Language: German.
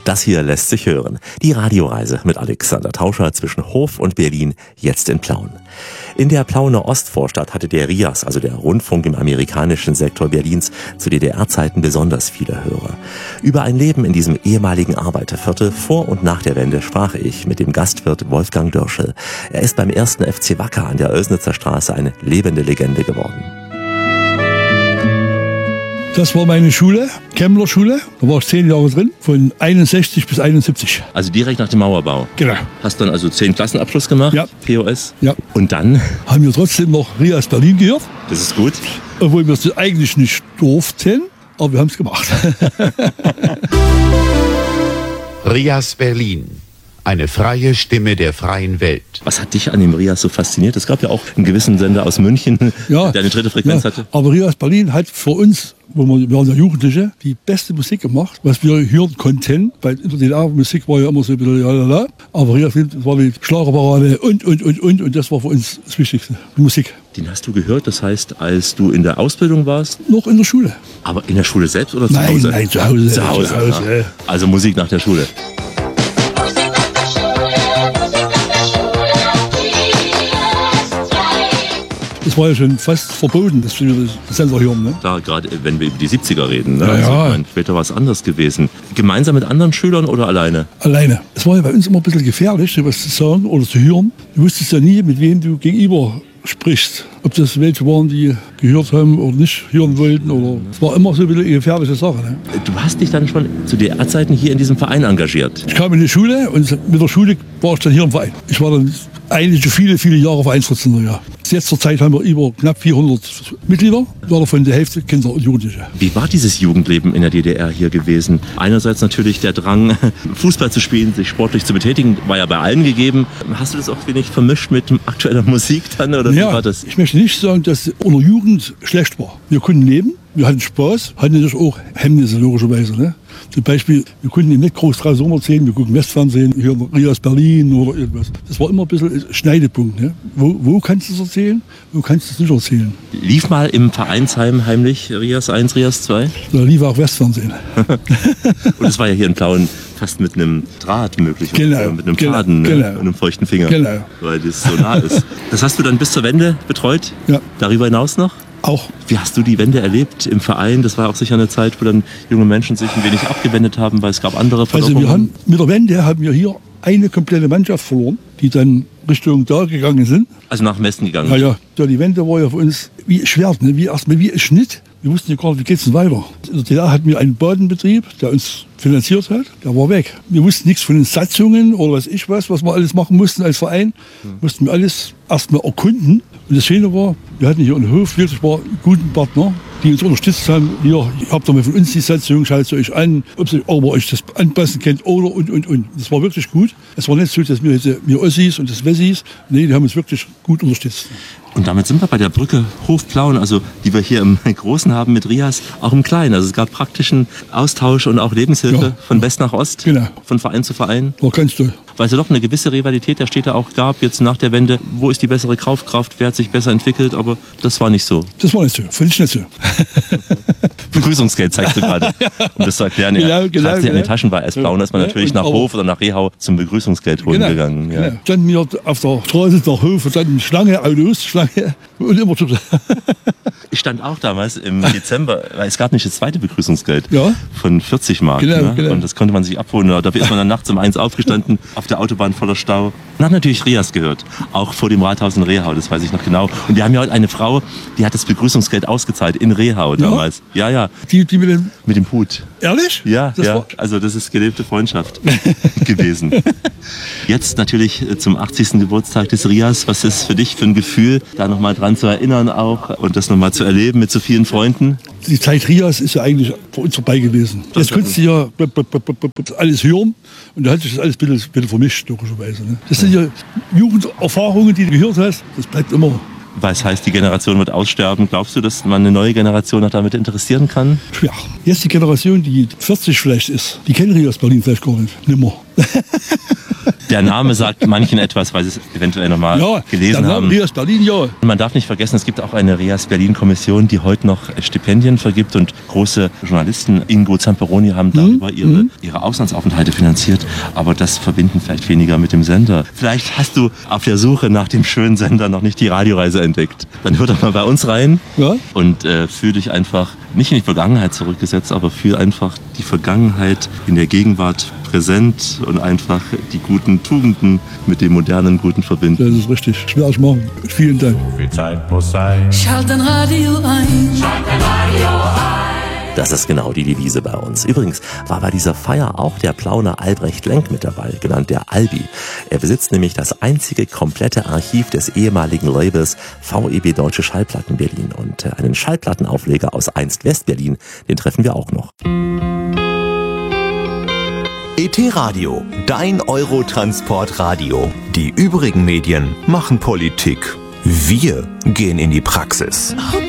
Das hier lässt sich hören. Die Radioreise mit Alexander Tauscher zwischen Hof und Berlin, jetzt in Plauen. In der Plauener Ostvorstadt hatte der RIAS, also der Rundfunk im amerikanischen Sektor Berlins, zu DDR-Zeiten besonders viele Hörer. Über ein Leben in diesem ehemaligen Arbeiterviertel vor und nach der Wende sprach ich mit dem Gastwirt Wolfgang Dörschel. Er ist beim 1. FC Wacker an der Oelsnitzer Straße eine lebende Legende geworden. Das war meine Schule, Kemmler-Schule. Da war ich 10 Jahre drin, von 61 bis 71. Also direkt nach dem Mauerbau? Genau. Hast dann also 10 Klassenabschluss gemacht? Ja. POS? Ja. Und dann? Haben wir trotzdem noch RIAS Berlin gehört. Das ist gut. Obwohl wir es eigentlich nicht durften, aber wir haben es gemacht. RIAS Berlin. Eine freie Stimme der freien Welt. Was hat dich an dem RIAS so fasziniert? Es gab ja auch einen gewissen Sender aus München, der eine dritte Frequenz hatte. Aber RIAS Berlin hat für uns, wir waren ja Jugendliche, die beste Musik gemacht, was wir hören konnten. Weil in der DDR-Musik war ja immer so ein bisschen lalala. Aber RIAS war die Schlagerparade und das war für uns das Wichtigste, die Musik. Den hast du gehört, das heißt, als du in der Ausbildung warst? Noch in der Schule. Aber in der Schule selbst oder zu Hause? Nein, zu Hause. Zu Hause. Ja. Also Musik nach der Schule. Das war ja schon fast verboten, dass wir das Sender hören. Ne? Da gerade, wenn wir über die 70er reden. Ne? Ja, also, ja. Später war es anders gewesen. Gemeinsam mit anderen Schülern oder alleine? Alleine. Es war ja bei uns immer ein bisschen gefährlich, sowas zu sagen oder zu hören. Du wusstest ja nie, mit wem du gegenüber sprichst. Ob das welche waren, die gehört haben oder nicht hören wollten. Oder es war immer so ein bisschen eine gefährliche Sache. Ne? Du hast dich dann schon zu DDR-Zeiten hier in diesem Verein engagiert? Ich kam in die Schule und mit der Schule war ich dann hier im Verein. Ich war dann eigentlich viele Jahre Vereinsvorsitzender. Ja. Jetzt zur Zeit haben wir über knapp 400 Mitglieder, davon die Hälfte Kinder und Jugendliche. Wie war dieses Jugendleben in der DDR hier gewesen? Einerseits natürlich der Drang, Fußball zu spielen, sich sportlich zu betätigen, war ja bei allen gegeben. Hast du das auch wenig vermischt mit aktueller Musik dann? Oder wie war das? Ich möchte nicht sagen, dass unter Jugend schlecht war. Wir konnten leben, wir hatten Spaß, hatten natürlich auch Hemmnisse logischerweise. Ne? Zum Beispiel, wir konnten nicht groß draußen rumziehen, wir gucken Westfernsehen, hier RIAS Berlin oder irgendwas. Das war immer ein bisschen ein Schneidepunkt. Ne? Wo kannst du es erzählen, wo kannst du es nicht erzählen? Lief mal im Vereinsheim heimlich RIAS 1, RIAS 2? Da lief auch Westfernsehen. Und es war ja hier in Plauen fast mit einem Draht möglich, genau, mit einem Faden und einem feuchten Finger, weil das so nah ist. Das hast du dann bis zur Wende betreut? Ja. Darüber hinaus noch? Auch. Wie hast du die Wende erlebt im Verein? Das war auch sicher eine Zeit, wo dann junge Menschen sich ein wenig abgewendet haben, weil es gab andere Verlockungen. Also mit der Wende haben wir hier eine komplette Mannschaft verloren, die dann Richtung da gegangen sind. Also nach Westen gegangen? Ja. Die Wende war ja für uns wie Schwert, ne? Wie ein Schnitt. Wir wussten ja gar nicht, wie geht's denn weiter. In der DDR hatten wir einen Badenbetrieb, der uns finanziert hat. Der war weg. Wir wussten nichts von den Satzungen oder was wir alles machen mussten als Verein. Mussten wir alles erstmal erkunden. Und das Schöne war, wir hatten hier einen Hof, wirklich war einen guten Partner, die uns unterstützt haben. Hier, habt ihr mal von uns die Satzung, schaut euch an, ob ihr euch das anpassen könnt oder und. Das war wirklich gut. Es war nicht so, dass wir Ossis und das Wessis, nee, die haben uns wirklich gut unterstützt. Und damit sind wir bei der Brücke Hof-Plauen, also die wir hier im Großen haben mit RIAS, auch im Kleinen. Also es gab praktischen Austausch und auch Lebenshilfe von West nach Ost, von Verein zu Verein. War ganz toll. Weil es ja doch eine gewisse Rivalität der Städte auch gab, jetzt nach der Wende. Wo ist die bessere Kaufkraft, wer hat sich besser entwickelt, aber das war nicht so. Das war nicht so, finde ich nicht so. Begrüßungsgeld zeigst du gerade, um das zu erklären. Ja. Genau. An den Taschen bei Plauen ist man natürlich nach Hof oder nach Rehau zum Begrüßungsgeld holen gegangen. Ja. Genau. Standen wir auf der Straße nach Hof und dann Schlange, Autos, Schlange und immer so. Ich stand auch damals im Dezember, weil es gab nicht das zweite Begrüßungsgeld von 40 Mark. Genau. Und das konnte man sich abholen. Dafür ist man dann nachts um 1 aufgestanden, auf der Autobahn voller Stau. Und hat natürlich RIAS gehört, auch vor dem Rathaus in Rehau, das weiß ich noch genau. Und wir haben ja heute eine Frau, die hat das Begrüßungsgeld ausgezahlt in Rehau damals. Ja. Die mit dem Hut. Ehrlich? Ja. Also das ist gelebte Freundschaft gewesen. Jetzt natürlich zum 80. Geburtstag des RIAS. Was ist für dich für ein Gefühl, da nochmal dran zu erinnern auch und das nochmal zu erleben mit so vielen Freunden? Die Zeit RIAS ist ja eigentlich vor uns vorbei gewesen. Jetzt konntest du ja alles hören und da hat sich das alles ein bisschen vermischt, logischerweise. Ne? Das sind ja Jugenderfahrungen, die du gehört hast, das bleibt immer. Weil es heißt, die Generation wird aussterben. Glaubst du, dass man eine neue Generation noch damit interessieren kann? Ja, jetzt die Generation, die 40 vielleicht ist, die kennen RIAS Berlin vielleicht gar nicht. Nimmer. Der Name sagt manchen etwas, weil sie es eventuell nochmal gelesen haben. Rias Berlin, ja. Man darf nicht vergessen, es gibt auch eine Rias Berlin-Kommission, die heute noch Stipendien vergibt und große Journalisten, Ingo Zamperoni, haben darüber ihre Auslandsaufenthalte finanziert. Aber das verbinden vielleicht weniger mit dem Sender. Vielleicht hast du auf der Suche nach dem schönen Sender noch nicht die Radioreise entdeckt. Dann hör doch mal bei uns rein und fühl dich einfach nicht in die Vergangenheit zurückgesetzt, aber fühl einfach die Vergangenheit in der Gegenwart präsent und einfach die guten Tugenden mit dem modernen Guten verbinden. Das ist richtig. Schwer zu machen. Vielen Dank. Viel Zeit muss sein. Schalt ein Radio ein. Schalt ein Radio ein. Das ist genau die Devise bei uns. Übrigens war bei dieser Feier auch der Plauner Albrecht Lenk mit dabei, genannt der Albi. Er besitzt nämlich das einzige komplette Archiv des ehemaligen Labels VEB Deutsche Schallplatten Berlin. Und einen Schallplattenaufleger aus einst Westberlin, den treffen wir auch noch. ET Radio, dein Eurotransport-Radio. Die übrigen Medien machen Politik. Wir gehen in die Praxis.